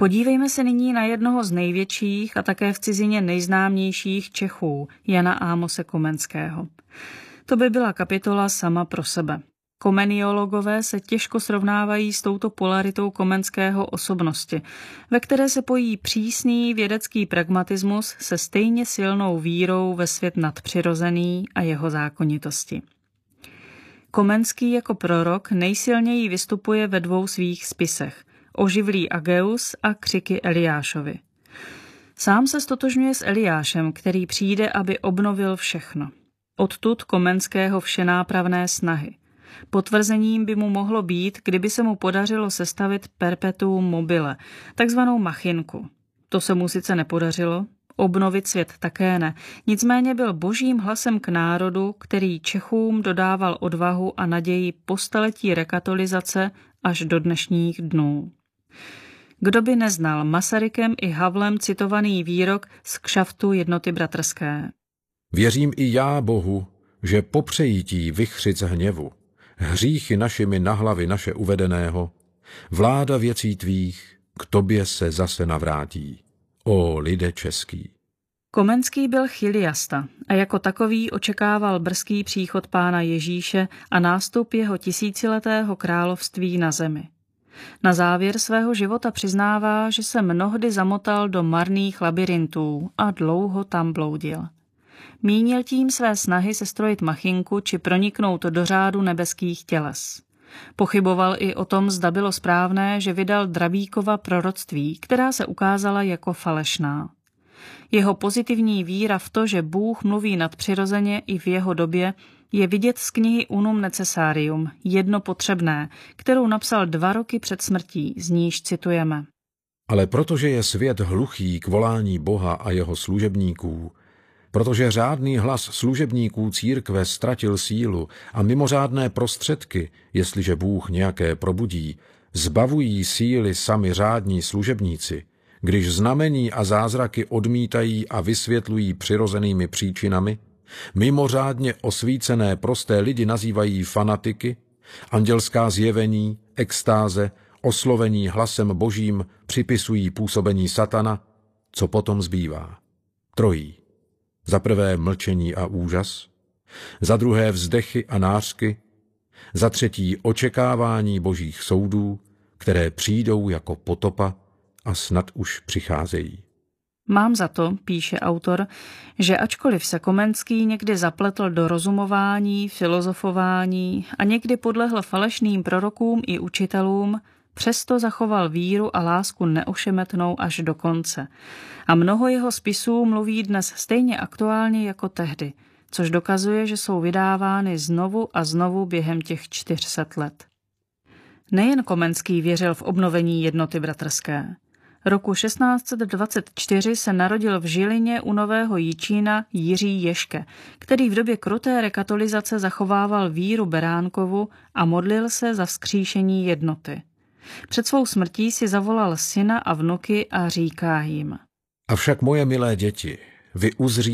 Podívejme se nyní na jednoho z největších a také v cizině nejznámějších Čechů, Jana Amose Komenského. To by byla kapitola sama pro sebe. Komeniologové se těžko srovnávají s touto polaritou Komenského osobnosti, ve které se pojí přísný vědecký pragmatismus se stejně silnou vírou ve svět nadpřirozený a jeho zákonitosti. Komenský jako prorok nejsilněji vystupuje ve dvou svých spisech – Oživlý Ageus a Křiky Eliášovi. Sám se stotožňuje s Eliášem, který přijde, aby obnovil všechno. Odtud Komenského všenápravné snahy. Potvrzením by mu mohlo být, kdyby se mu podařilo sestavit perpetuum mobile, takzvanou machinku. To se mu sice nepodařilo, obnovit svět také ne, nicméně byl božím hlasem k národu, který Čechům dodával odvahu a naději po staletí rekatolizace až do dnešních dnů. Kdo by neznal Masarykem i Havlem citovaný výrok z kšaftu Jednoty bratrské. Věřím i já, Bohu, že po přejítí vychřic hněvu, hříchy našimi na hlavy naše uvedeného, vláda věcí tvých k tobě se zase navrátí. O lidé český. Komenský byl chiliasta a jako takový očekával brzký příchod Pána Ježíše a nástup jeho tisíciletého království na zemi. Na závěr svého života přiznává, že se mnohdy zamotal do marných labyrintů a dlouho tam bloudil. Mínil tím své snahy sestrojit machinku či proniknout do řádu nebeských těles. Pochyboval i o tom, zda bylo správné, že vydal Drabíkova proroctví, která se ukázala jako falešná. Jeho pozitivní víra v to, že Bůh mluví nadpřirozeně i v jeho době, je vidět z knihy Unum Necessarium, jedno potřebné, kterou napsal 2 roky před smrtí, z níž citujeme. Ale protože je svět hluchý k volání Boha a jeho služebníků, protože řádný hlas služebníků církve ztratil sílu a mimořádné prostředky, jestliže Bůh nějaké probudí, zbavují síly sami řádní služebníci, když znamení a zázraky odmítají a vysvětlují přirozenými příčinami, mimořádně osvícené prosté lidi nazývají fanatiky, andělská zjevení, extáze, oslovení hlasem božím připisují působení satana, co potom zbývá? Trojí. Za prvé mlčení a úžas, za druhé vzdechy a nářky, za třetí očekávání božích soudů, které přijdou jako potopa a snad už přicházejí. Mám za to, píše autor, že ačkoliv se Komenský někdy zapletl do rozumování, filozofování a někdy podlehl falešným prorokům i učitelům, přesto zachoval víru a lásku neošemetnou až do konce. A mnoho jeho spisů mluví dnes stejně aktuálně jako tehdy, což dokazuje, že jsou vydávány znovu a znovu během těch 400 let. Nejen Komenský věřil v obnovení Jednoty bratrské. Roku 1624 se narodil v Žilině u Nového Jičína Jiří Ješke, který v době kruté rekatolizace zachovával víru Beránkovu a modlil se za vzkříšení jednoty. Před svou smrtí si zavolal syna a vnuky a říká jim: Avšak moje milé děti, vy uzří